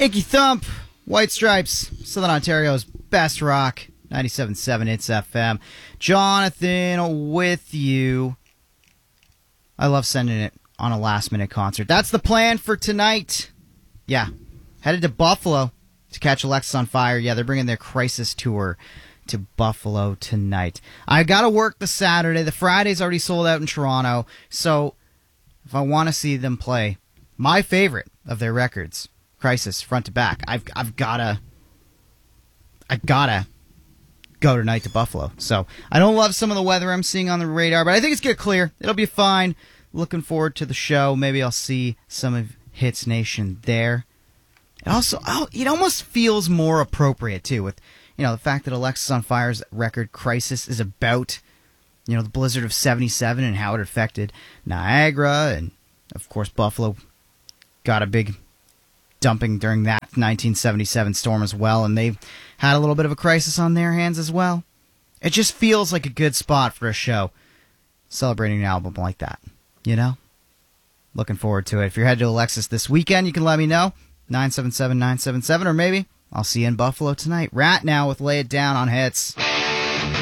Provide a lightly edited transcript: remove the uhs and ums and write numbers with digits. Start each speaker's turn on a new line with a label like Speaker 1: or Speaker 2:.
Speaker 1: Inky Thump, White Stripes, Southern Ontario's best rock, 97.7 Hits FM. Jonathan with you. I love sending it on a last-minute concert. That's the plan for tonight. Yeah, headed to Buffalo to catch Alexisonfire. Yeah, they're bringing their Crisis tour to Buffalo tonight. I got to work the Saturday. The Friday's already sold out in Toronto. So if I want to see them play my favorite of their records, Crisis, front to back, I've gotta go tonight to Buffalo. So I don't love some of the weather I'm seeing on the radar, but I think it's gonna clear. It'll be fine. Looking forward to the show. Maybe I'll see some of Hits Nation there. It also, it almost feels more appropriate too, with the fact that Alexisonfire's record Crisis is about the blizzard of '77 and how it affected Niagara, and of course Buffalo got a big dumping during that 1977 storm as well, and they had a little bit of a crisis on their hands as well. It just feels like a good spot for a show celebrating an album like that, Looking forward to it. If you're headed to Alexis this weekend, you can let me know, 977-977, or maybe I'll see you in Buffalo tonight. Rat now with Lay It Down on Hits.